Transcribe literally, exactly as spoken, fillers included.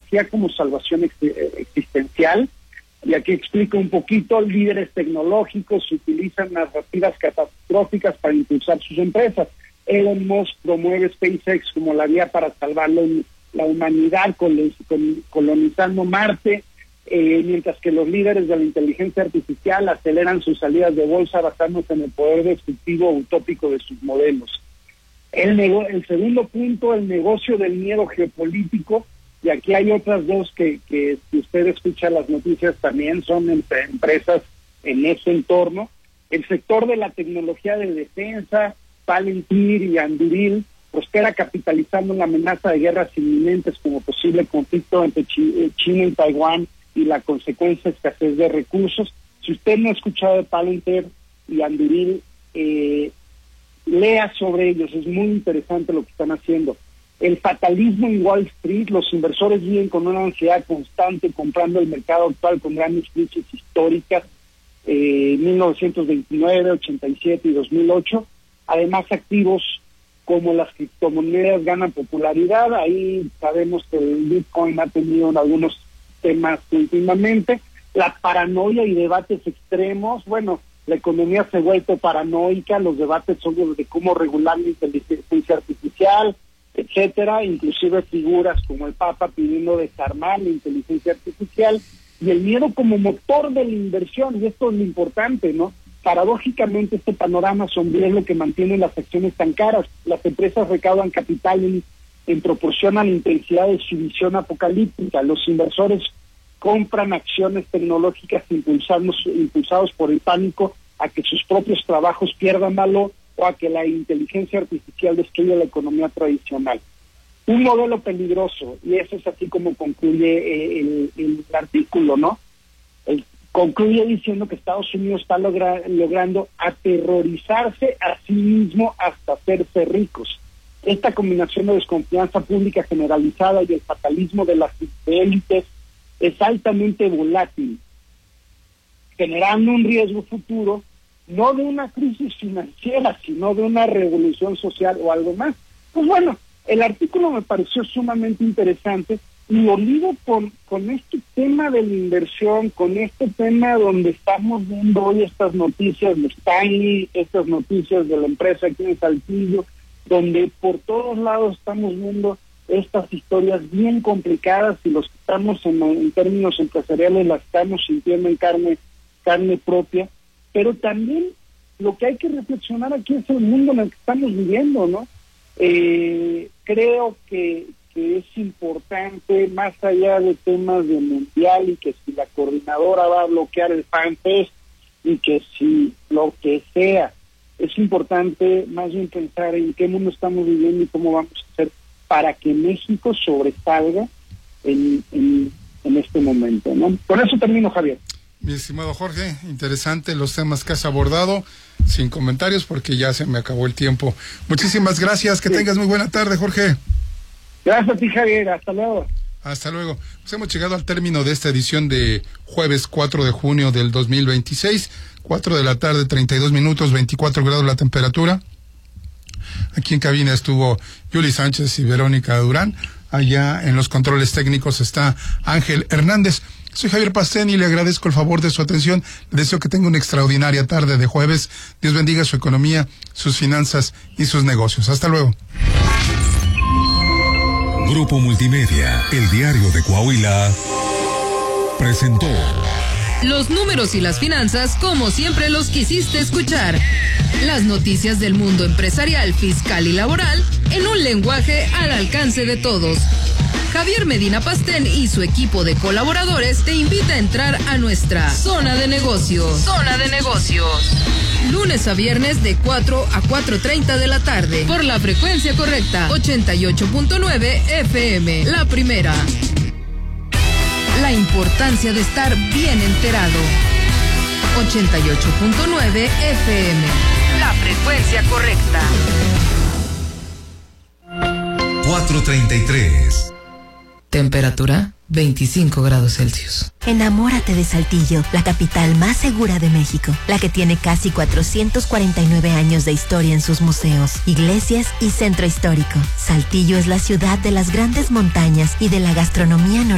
tecnología como salvación ex existencial. Y aquí explico un poquito: líderes tecnológicos utilizan narrativas catastróficas para impulsar sus empresas. Elon Musk promueve SpaceX como la vía para salvar la humanidad colonizando Marte, eh, mientras que los líderes de la inteligencia artificial aceleran sus salidas de bolsa basándose en el poder destructivo utópico de sus modelos. El, el segundo punto, el negocio del miedo geopolítico, y aquí hay otras dos que, que si usted escucha las noticias también son entre empresas en ese entorno. El sector de la tecnología de defensa, Palantir y Anduril, prospera capitalizando en la amenaza de guerras inminentes como posible conflicto entre China y Taiwán y la consecuencia escasez de recursos. Si usted no ha escuchado de Palantir y Anduril, eh, lea sobre ellos, es muy interesante lo que están haciendo. El fatalismo en Wall Street, los inversores viven con una ansiedad constante comprando el mercado actual con grandes crisis históricas, eh, mil novecientos veintinueve, ochenta y siete y dos mil ocho. Además, activos como las criptomonedas ganan popularidad. Ahí sabemos que el Bitcoin ha tenido algunos temas últimamente. La paranoia y debates extremos, bueno, la economía se ha vuelto paranoica, los debates sobre de cómo regular la inteligencia artificial, etcétera, inclusive figuras como el Papa pidiendo desarmar la inteligencia artificial, y el miedo como motor de la inversión, y esto es lo importante, ¿no? Paradójicamente, este panorama sombrío es lo que mantiene las acciones tan caras. Las empresas recaudan capital en, en proporción a la intensidad de su visión apocalíptica. Los inversores compran acciones tecnológicas impulsados, impulsados por el pánico a que sus propios trabajos pierdan valor o a que la inteligencia artificial destruya la economía tradicional. Un modelo peligroso, y eso es así como concluye eh, el, el artículo, ¿no? El, concluye diciendo que Estados Unidos está logra, logrando aterrorizarse a sí mismo hasta hacerse ricos. Esta combinación de desconfianza pública generalizada y el fatalismo de las élites es altamente volátil, generando un riesgo futuro, no de una crisis financiera, sino de una revolución social o algo más. Pues bueno, el artículo me pareció sumamente interesante, y lo ligo con, con este tema de la inversión, con este tema donde estamos viendo hoy estas noticias de Stanley, estas noticias de la empresa aquí en Saltillo, donde por todos lados estamos viendo estas historias bien complicadas, y los que estamos en, en términos empresariales las estamos sintiendo en carne, carne propia. Pero también lo que hay que reflexionar aquí es el mundo en el que estamos viviendo, ¿no? Eh, creo que, que es importante, más allá de temas de mundial, y que si la coordinadora va a bloquear el FanFest, y que si lo que sea, es importante más bien pensar en qué mundo estamos viviendo y cómo vamos a hacer para que México sobresalga en, en, en este momento, ¿no? Con eso termino, Javier. Mi estimado Jorge, interesante los temas que has abordado, sin comentarios porque ya se me acabó el tiempo. Muchísimas gracias, que sí. Tengas muy buena tarde, Jorge. Gracias a ti, Javier, hasta luego. Hasta luego. Pues hemos llegado al término de esta edición de jueves cuatro de junio del dos mil veintiséis, cuatro de la tarde, treinta y dos minutos, veinticuatro grados la temperatura. Aquí en cabina estuvo Yuli Sánchez y Verónica Durán. Allá en los controles técnicos está Ángel Hernández. Soy Javier Pastén y le agradezco el favor de su atención. Le deseo que tenga una extraordinaria tarde de jueves. Dios bendiga su economía, sus finanzas y sus negocios. Hasta luego. Grupo Multimedia, el diario de Coahuila, presentó los números y las finanzas como siempre los quisiste escuchar. Las noticias del mundo empresarial, fiscal y laboral en un lenguaje al alcance de todos. Javier Medina Pastén y su equipo de colaboradores te invita a entrar a nuestra Zona de Negocios. Zona de Negocios. Lunes a viernes de cuatro a cuatro treinta de la tarde. Por la frecuencia correcta, ochenta y ocho punto nueve F M. La primera. La importancia de estar bien enterado. ochenta y ocho punto nueve F M. La frecuencia correcta. cuatro treinta y tres. Temperatura veinticinco grados Celsius. Enamórate de Saltillo, la capital más segura de México, la que tiene casi cuatrocientos cuarenta y nueve años de historia en sus museos, iglesias y centro histórico. Saltillo es la ciudad de las grandes montañas y de la gastronomía norteamericana.